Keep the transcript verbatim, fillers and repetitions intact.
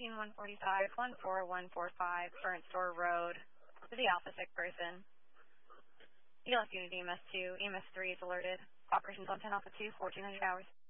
fourteen one forty-five, one four one four five, Current Store Road, to the Alpha Sick person. E L S unit E M S two, E M S three is alerted. Operations on ten Alpha two, fourteen hundred hours.